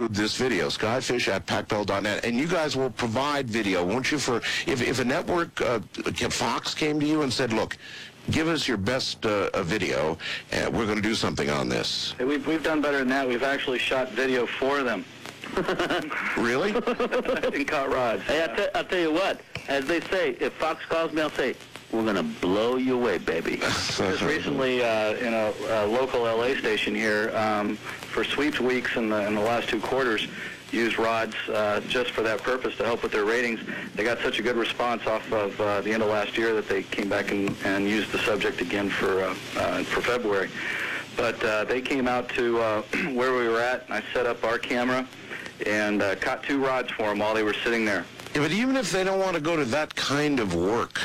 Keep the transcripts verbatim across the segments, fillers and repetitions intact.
this video, skyfish at pac bell dot net, and you guys will provide video, won't you? For if, if a network, uh, Fox came to you and said, look, give us your best uh, uh, video, and we're going to do something on this. Hey, we've, we've done better than that. We've actually shot video for them. Really? And caught rods. Hey, I'll, t- I'll tell you what, as they say, if Fox calls me, I'll say, we're going to blow you away, baby. Just recently, uh, in a, a local L A station here, um, for sweeps weeks in the, in the last two quarters, used rods uh, just for that purpose to help with their ratings. They got such a good response off of uh, the end of last year that they came back and, and used the subject again for, uh, uh, for February. But uh, they came out to uh, where we were at, and I set up our camera and uh, caught two rods for them while they were sitting there. Yeah, but even if they don't want to go to that kind of work,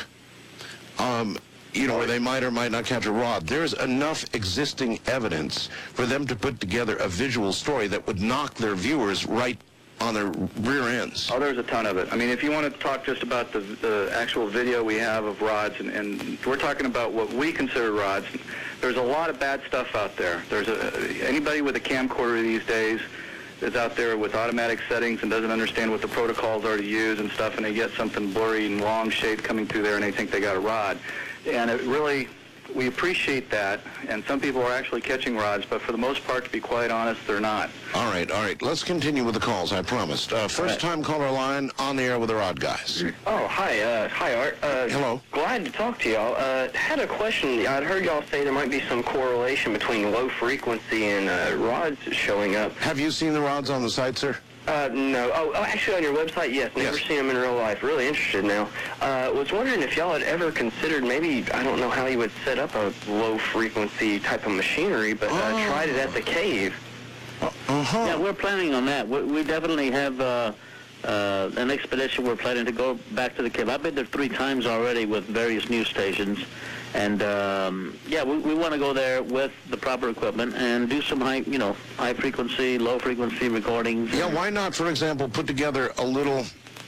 um, you know, where they might or might not catch a rod, there's enough existing evidence for them to put together a visual story that would knock their viewers right on their rear ends. Oh, there's a ton of it. I mean, if you want to talk just about the, the actual video we have of rods, and, and we're talking about what we consider rods, there's a lot of bad stuff out there. There's a, anybody with a camcorder these days is out there with automatic settings and doesn't understand what the protocols are to use and stuff, and they get something blurry and long shade coming through there and they think they got a rod. And it really, we appreciate that, and some people are actually catching rods, but for the most part, to be quite honest, they're not. All right, all right. Let's continue with the calls, I promised. Uh, first time caller line on the air with the Rod Guys. Oh, hi. Uh, hi, Art. Uh, Hello. Glad to talk to y'all. Uh, had a question. I'd heard y'all say there might be some correlation between low frequency and uh, rods showing up. Have you seen the rods on the site, sir? Uh, no. Oh, oh, actually, on your website, yes. Never Yes. seen them in real life. Really interested now. Uh, was wondering if y'all had ever considered maybe, I don't know how you would set up a low-frequency type of machinery, but uh, Oh. tried it at the cave. Uh-huh. Yeah, we're planning on that. We, we definitely have uh, uh, an expedition we're planning to go back to the cave. I've been there three times already with various news stations. And, um, yeah, we, we want to go there with the proper equipment and do some high, you know, high-frequency, low-frequency recordings. Yeah, why not, for example, put together a little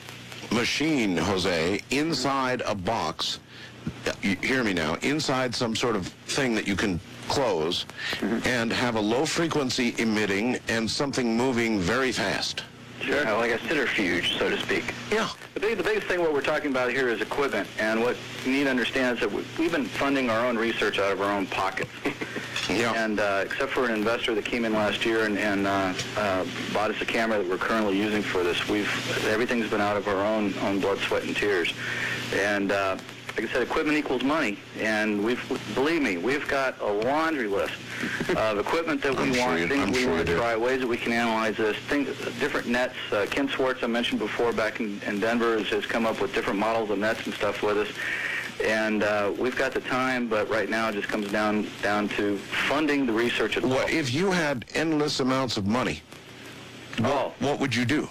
machine, Jose, inside a box, you hear me now, inside some sort of thing that you can close, mm-hmm. and have a low-frequency emitting and something moving very fast. Sure. Uh, like a centrifuge, so to speak. Yeah. The, big, the biggest thing what we're talking about here is equipment, and what you need to understand is that we, we've been funding our own research out of our own pockets. Yeah. And uh, except for an investor that came in last year and, and uh, uh, bought us a camera that we're currently using for this, we've everything's been out of our own own blood, sweat, and tears. And uh, like I said, equipment equals money, and we've believe me, we've got a laundry list of equipment that we I'm want, sure you- things I'm we sure want you to do. try, ways that we can analyze this, things, different nets. Uh, Ken Swartz, I mentioned before, back in, in Denver, has, has come up with different models of nets and stuff with us. And uh, we've got the time, but right now it just comes down down to funding the research itself. What if you had endless amounts of money? What, Oh. what would you do?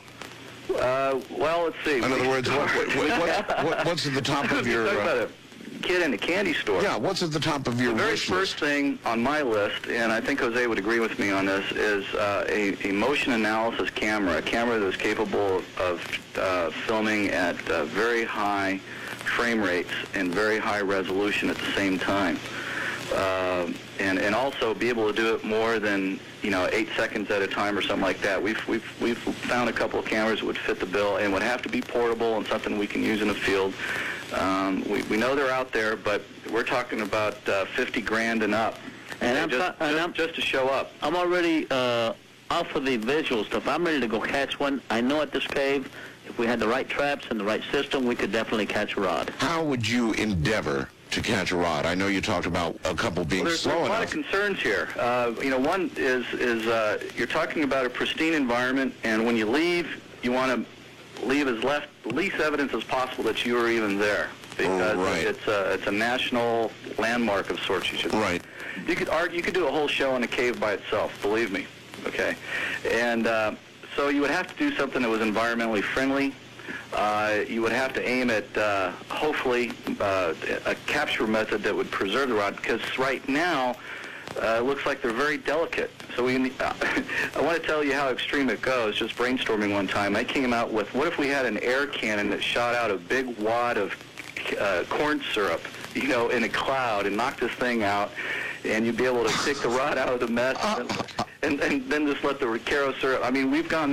Uh, well, let's see. In other words, what, what, what, what, what, what's at the top of your... Talk about Uh, a kid in a candy store. yeah, what's at the top of your The very wish first list? thing on my list, and I think Jose would agree with me on this, is uh, a, a motion analysis camera, a camera that is capable of uh, filming at uh, very high frame rates and very high resolution at the same time. Uh, and, and also be able to do it more than, you know, eight seconds at a time or something like that. We've, we've, we've found a couple of cameras that would fit the bill and would have to be portable and something we can use in the field. Um, we, we know they're out there, but we're talking about uh, fifty grand and up. And I'm, just, and just, I'm, just to show up. I'm already uh, off of the visual stuff. I'm ready to go catch one. I know at this cave, if we had the right traps and the right system, we could definitely catch a rod. How would you endeavor to catch a rod? I know you talked about a couple being Well, there's, slow there's a lot enough. of concerns here. Uh, you know, one is is uh, you're talking about a pristine environment, and when you leave, you want to leave as left least evidence as possible that you were even there, because Oh, right. it's a it's a national landmark of sorts. You should Right. You could argue, you could do a whole show in a cave by itself. Believe me. Okay, and uh, so you would have to do something that was environmentally friendly. Uh, you would have to aim at, uh, hopefully, uh, a capture method that would preserve the rod, because right now, uh, it looks like they're very delicate. So we, uh, I want to tell you how extreme it goes. Just brainstorming one time, I came out with, what if we had an air cannon that shot out a big wad of uh, corn syrup, you know, in a cloud, and knocked this thing out, and you'd be able to take the rod out of the mess, and, and, and then just let the Recaro syrup. I mean, we've gone